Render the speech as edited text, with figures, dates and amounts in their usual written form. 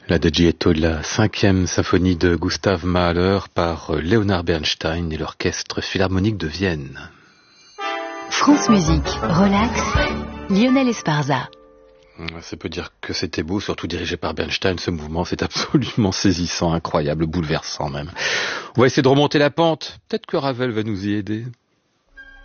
L'Adagietto de la 5e symphonie de Gustav Mahler par Leonard Bernstein et l'Orchestre Philharmonique de Vienne. France Musique, relax, Lionel Esparza. Ça peut dire que c'était beau, surtout dirigé par Bernstein, ce mouvement, c'est absolument saisissant, incroyable, bouleversant même. On va essayer de remonter la pente, peut-être que Ravel va nous y aider.